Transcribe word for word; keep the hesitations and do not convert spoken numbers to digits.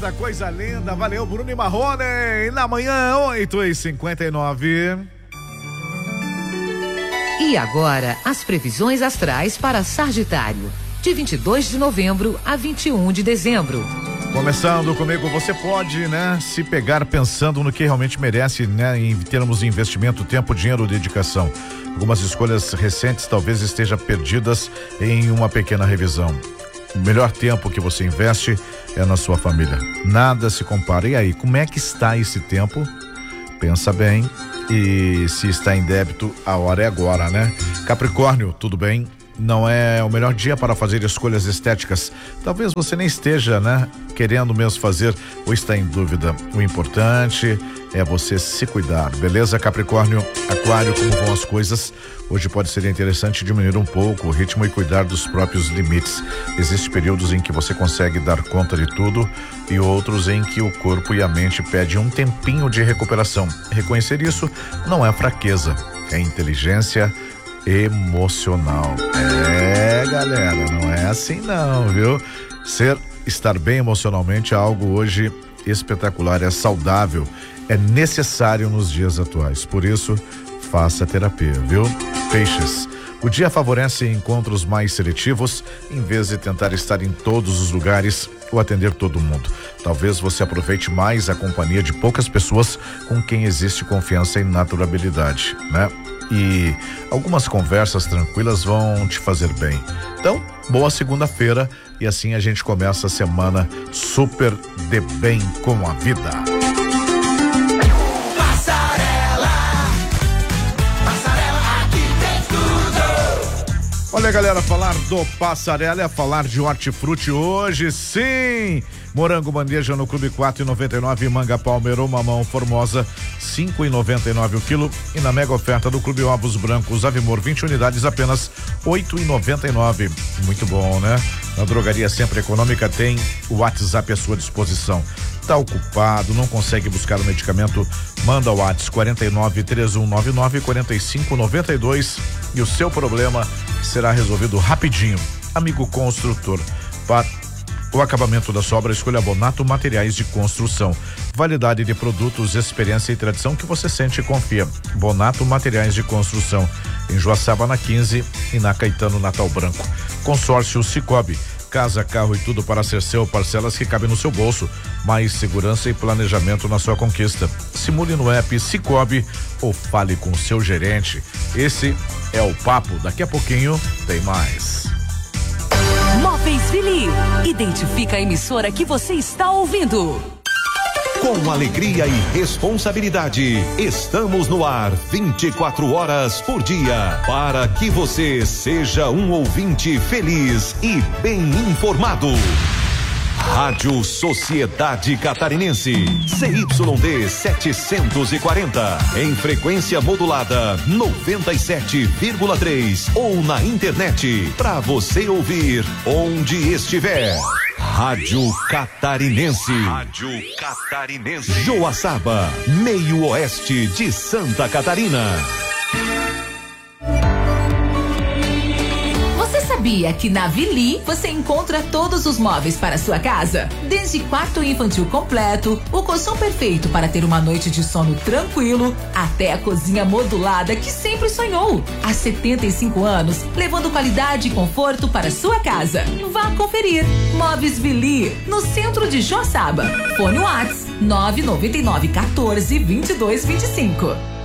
linda, coisa linda. Valeu, Bruno e Marrone. Na manhã, oito e cinquenta e nove. E agora, as previsões astrais para Sagitário, de vinte e dois de novembro a vinte e um de dezembro. Começando comigo, você pode, né, se pegar pensando no que realmente merece, né, em termos de investimento, tempo, dinheiro, dedicação. Algumas escolhas recentes talvez estejam perdidas em uma pequena revisão. O melhor tempo que você investe é na sua família. Nada se compara. E aí, como é que está esse tempo? Pensa bem. E se está em débito, a hora é agora, né? Capricórnio, tudo bem? Não é o melhor dia para fazer escolhas estéticas. Talvez você nem esteja, né, querendo mesmo fazer ou está em dúvida. O importante é você se cuidar, beleza, Capricórnio? Aquário, como vão as coisas? Hoje pode ser interessante diminuir um pouco o ritmo e cuidar dos próprios limites. Existem períodos em que você consegue dar conta de tudo e outros em que o corpo e a mente pedem um tempinho de recuperação. Reconhecer isso não é fraqueza, é inteligência emocional. É, galera, não é assim não, viu? Ser, estar bem emocionalmente é algo hoje espetacular, é saudável, é necessário nos dias atuais. Por isso, faça terapia, viu? Peixes, o dia favorece encontros mais seletivos, em vez de tentar estar em todos os lugares ou atender todo mundo. Talvez você aproveite mais a companhia de poucas pessoas com quem existe confiança e naturalidade, né? E algumas conversas tranquilas vão te fazer bem. Então, boa segunda-feira e assim a gente começa a semana super de bem com a vida. Passarela, Passarela, aqui tem tudo. Olha, galera, falar do Passarela é falar de hortifruti hoje, sim! Morango bandeja no Clube quatro e noventa e nove, manga palmeiro mamão formosa cinco e noventa e nove o quilo, e na mega oferta do Clube Ovos Brancos Avimor vinte unidades apenas oito e noventa e nove. Muito bom, né? Na Drogaria Sempre Econômica tem o WhatsApp à sua disposição. Tá ocupado, não consegue buscar o medicamento? Manda o WhatsApp quarenta e nove, três um nove nove, quarenta e cinco noventa e dois e o seu problema será resolvido rapidinho. Amigo construtor, para o acabamento da sua obra, escolha Bonato Materiais de Construção. Validade de produtos, experiência e tradição que você sente e confia. Bonato Materiais de Construção, em Joaçaba na quinze e na Caetano Natal Branco. Consórcio Cicobi, casa, carro e tudo para ser seu, parcelas que cabem no seu bolso. Mais segurança e planejamento na sua conquista. Simule no app Cicobi ou fale com o seu gerente. Esse é o papo, daqui a pouquinho tem mais. Móveis Vili, identifica a emissora que você está ouvindo. Com alegria e responsabilidade, estamos no ar vinte e quatro horas por dia, para que você seja um ouvinte feliz e bem informado. Rádio Sociedade Catarinense, C Y D setecentos e quarenta, em frequência modulada noventa e sete vírgula três ou na internet, para você ouvir onde estiver. Rádio Catarinense. Rádio Catarinense. Joaçaba, meio oeste de Santa Catarina. Sabia que na Vili você encontra todos os móveis para sua casa? Desde quarto infantil completo, o colchão perfeito para ter uma noite de sono tranquilo, até a cozinha modulada que sempre sonhou. Há setenta e cinco anos, levando qualidade e conforto para sua casa. Vá conferir. Móveis Vili, no centro de Joaçaba. Fone Whats nove nove nove, quatorze, vinte e dois, vinte e cinco.